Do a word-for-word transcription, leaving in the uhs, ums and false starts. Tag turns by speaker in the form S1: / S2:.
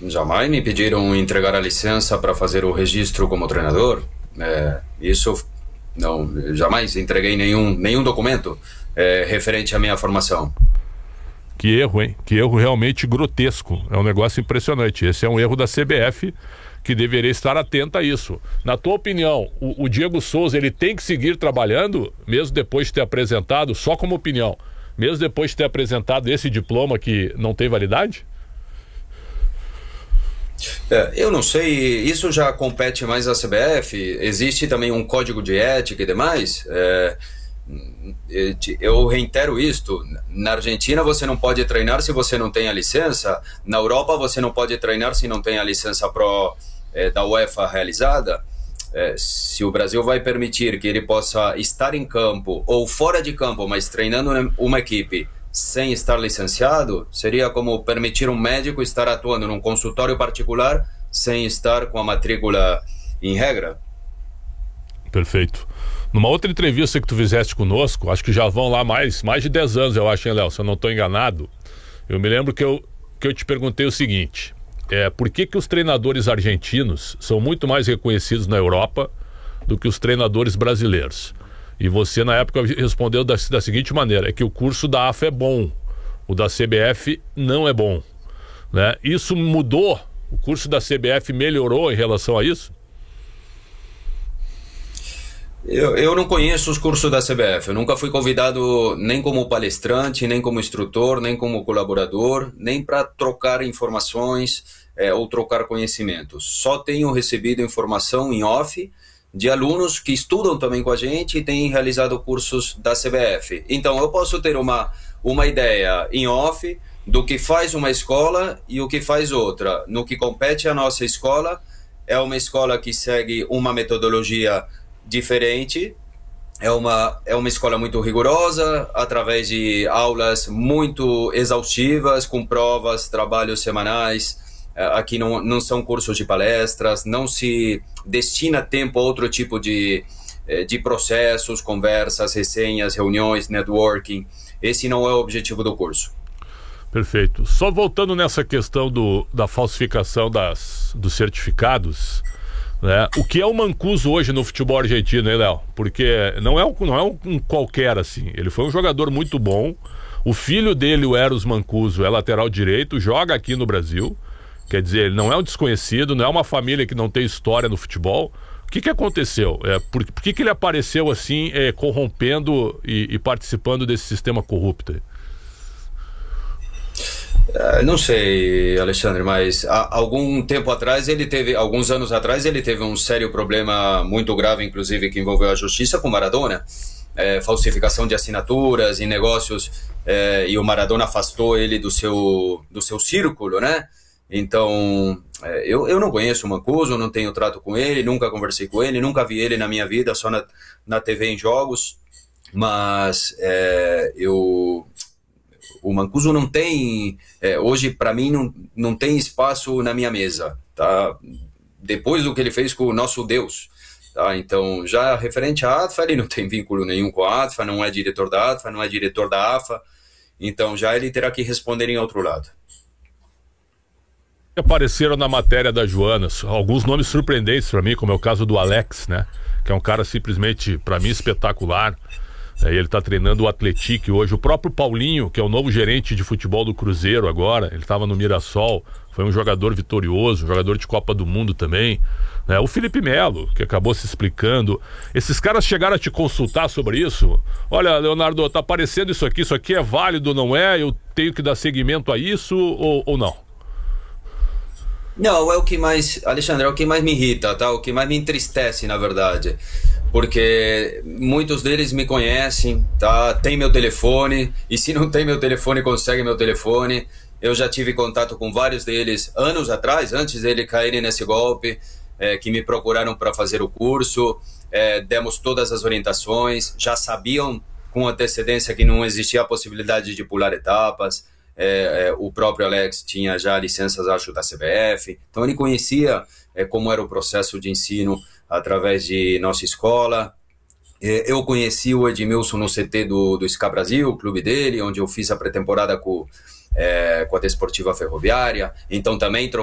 S1: jamais me pediram entregar a licença para fazer o registro como treinador. É, isso não, jamais entreguei nenhum, nenhum documento é, referente à minha formação.
S2: Que erro, hein? Que erro realmente grotesco. É um negócio impressionante. Esse é um erro da C B F que deveria estar atenta a isso. Na tua opinião, o, o Diego Souza, ele tem que seguir trabalhando, mesmo depois de ter apresentado, só como opinião, mesmo depois de ter apresentado esse diploma que não tem validade?
S1: É, eu não sei, isso já compete mais à C B F. Existe também um código de ética e demais. É, eu reitero isto: na Argentina você não pode treinar se você não tem a licença, na Europa você não pode treinar se não tem a licença Pro é, da UEFA realizada. É, se o Brasil vai permitir que ele possa estar em campo ou fora de campo, mas treinando uma equipe sem estar licenciado, seria como permitir um médico estar atuando num consultório particular sem estar com a matrícula em regra.
S2: Perfeito. Numa outra entrevista que tu fizeste conosco, acho que já vão lá mais, mais de dez anos, eu acho, hein, Léo? Se eu não estou enganado, eu me lembro que eu, que eu te perguntei o seguinte: é, por que que os treinadores argentinos são muito mais reconhecidos na Europa do que os treinadores brasileiros? E você, na época, respondeu da, da seguinte maneira: é que o curso da A F A é bom, o da C B F não é bom, né? Isso mudou? O curso da C B F melhorou em relação a isso?
S1: Eu, eu não conheço os cursos da C B F, eu nunca fui convidado nem como palestrante, nem como instrutor, nem como colaborador, nem para trocar informações é, ou trocar conhecimentos. Só tenho recebido informação em off de alunos que estudam também com a gente e têm realizado cursos da C B F. Então eu posso ter uma, uma ideia em off do que faz uma escola e o que faz outra. No que compete à nossa escola, é uma escola que segue uma metodologia diferente, é uma, é uma escola muito rigorosa, através de aulas muito exaustivas, com provas, trabalhos semanais. Aqui não, não são cursos de palestras, não se destina tempo a outro tipo de, de processos, conversas, resenhas, reuniões, networking. Esse não é o objetivo do curso.
S2: Perfeito. Só voltando nessa questão do, da falsificação das, dos certificados, né? O que é o Mancuso hoje no futebol argentino, hein, Léo? Porque não é, um, não é um, um qualquer assim. Ele foi um jogador muito bom. O filho dele, o Eros Mancuso, é lateral direito, joga aqui no Brasil. Quer dizer, ele não é um desconhecido, não é uma família que não tem história no futebol. O que que aconteceu? É, por, por que que ele apareceu assim, é, corrompendo e, e participando desse sistema corrupto?
S1: Uh, não sei, Alexandre, mas há algum tempo atrás ele teve, alguns anos atrás ele teve um sério problema muito grave, inclusive que envolveu a justiça com Maradona, é, falsificação de assinaturas em negócios, é, e o Maradona afastou ele do seu, do seu círculo, né? Então, é, eu, eu não conheço o Mancuso, não tenho trato com ele, nunca conversei com ele, nunca vi ele na minha vida, só na, na T V em jogos, mas é, eu... O Mancuso não tem, é, hoje para mim não, não tem espaço na minha mesa, tá? Depois do que ele fez com o nosso Deus, tá? Então, já referente à A F A, ele não tem vínculo nenhum com a A F A, não é diretor da A F A, não é diretor da A F A, então já ele terá que responder em outro lado.
S2: Apareceram na matéria da Joana alguns nomes surpreendentes para mim, como é o caso do Alex, né? Que é um cara simplesmente, para mim, espetacular. É, ele está treinando o Atlético hoje. O próprio Paulinho, que é o novo gerente de futebol do Cruzeiro agora, ele estava no Mirassol, foi um jogador vitorioso, um jogador de Copa do Mundo também, né? O Felipe Melo, que acabou se explicando. Esses caras chegaram a te consultar sobre isso? Olha, Leonardo, tá aparecendo isso aqui, isso aqui é válido ou não é? Eu tenho que dar seguimento a isso ou, ou não?
S1: Não, é o que mais, Alexandre, é o que mais me irrita, tá? O que mais me entristece, na verdade. Porque muitos deles me conhecem, tá? Tem meu telefone, e se não tem meu telefone, consegue meu telefone. Eu já tive contato com vários deles anos atrás, antes dele caírem nesse golpe, é, que me procuraram para fazer o curso, é, demos todas as orientações, já sabiam com antecedência que não existia a possibilidade de pular etapas. É, é, o próprio Alex tinha já licenças, acho, da C B F, então ele conhecia é, como era o processo de ensino através de nossa escola. É, eu conheci o Edmilson no C T do, do S C A Brasil, o clube dele, onde eu fiz a pré-temporada com, é, com a Desportiva Ferroviária, então também